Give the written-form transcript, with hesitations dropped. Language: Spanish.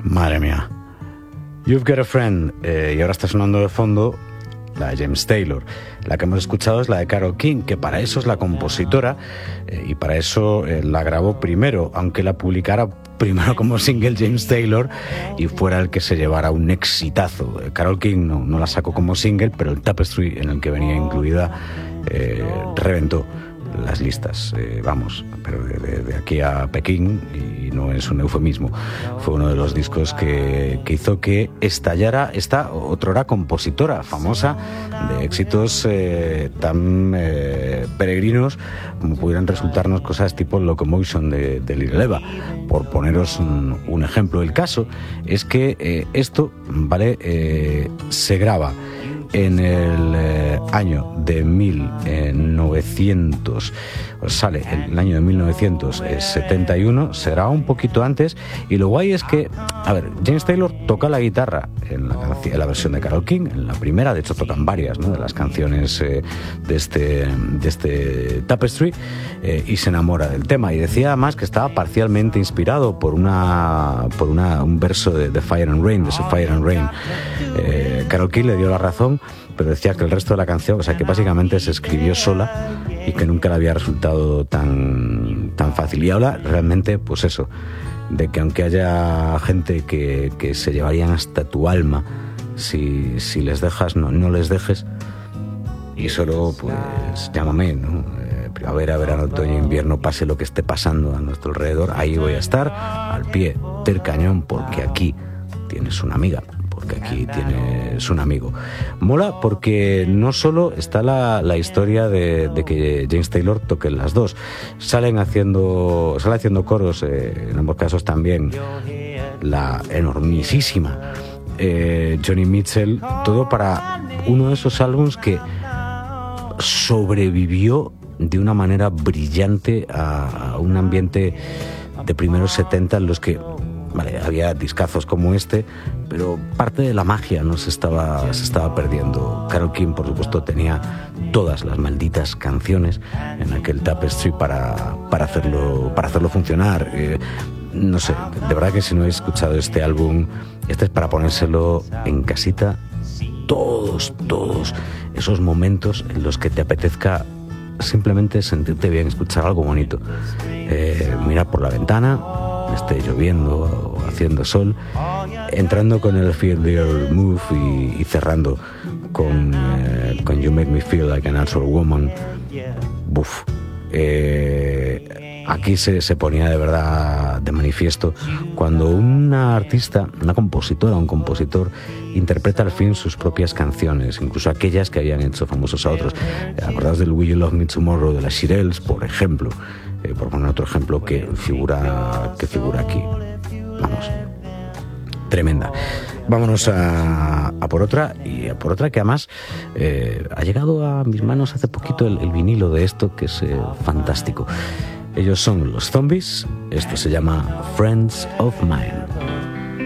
Madre mía. You've Got a Friend, y ahora está sonando de fondo la de James Taylor. La que hemos escuchado es la de Carole King, que para eso es la compositora, y para eso la grabó primero, aunque la publicara primero como single James Taylor y fuera el que se llevara un exitazo. Carole King no la sacó como single, pero el Tapestry en el que venía incluida reventó las listas, pero de aquí a Pekín, y no es un eufemismo. Fue uno de los discos que hizo que estallara esta otrora compositora famosa de éxitos tan peregrinos como pudieran resultarnos cosas tipo Locomotion de Little Eva, por poneros un ejemplo. El caso es que esto, se graba en el año de 1900, sale el año de 1971, se graba un poquito antes, y lo guay es que, James Taylor toca la guitarra en la versión de Carole King, en la primera, de hecho tocan varias, ¿no?, de las canciones de este Tapestry, y se enamora del tema, y decía además que estaba parcialmente inspirado por un verso de Fire and Rain, de su Fire and Rain. Carole King le dio la razón, pero decía que el resto de la canción, que básicamente se escribió sola y que nunca le había resultado tan fácil. Y habla realmente, pues eso, de que aunque haya gente que se llevarían hasta tu alma, si les dejas, no les dejes, y solo, pues, llámame, ¿no? Primavera, verano, otoño, invierno, pase lo que esté pasando a nuestro alrededor, ahí voy a estar, al pie del cañón, porque aquí tienes una amiga, porque aquí tienes un amigo. Mola porque no solo está la historia de que James Taylor toque las dos, sale haciendo coros, en ambos casos también la enormisísima Joni Mitchell, todo para uno de esos álbumes que sobrevivió de una manera brillante a un ambiente de primeros 70 en los que había discazos como este, pero parte de la magia no se estaba perdiendo. Carole King, por supuesto, tenía todas las malditas canciones en aquel Tapestry para hacerlo funcionar. No sé, de verdad que si no habéis escuchado este álbum, este es para ponérselo en casita, todos esos momentos en los que te apetezca simplemente sentirte bien, escuchar algo bonito, mirar por la ventana, esté lloviendo o haciendo sol, entrando con el Feel Your Move y cerrando con You Make Me Feel Like a Natural Woman. Buf. Aquí se ponía de verdad de manifiesto cuando una artista, una compositora, un compositor interpreta al fin sus propias canciones, incluso aquellas que habían hecho famosos a otros. Acordaos del Will You Love Me Tomorrow de las Shirelles, por ejemplo, por poner otro ejemplo que figura aquí. Vamos, tremenda. Vámonos a por otra, y a por otra que además ha llegado a mis manos hace poquito el vinilo de esto, que es fantástico. Ellos son los Zombies, esto se llama Friends of Mine.